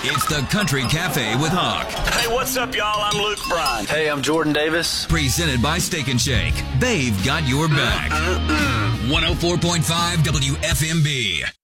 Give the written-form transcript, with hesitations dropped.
It's the Country Cafe with Hawk. Hey, what's up, y'all? I'm Luke Bryan. Hey, I'm Jordan Davis. Presented by Steak and Shake. They've got your back. 104.5 WFMB.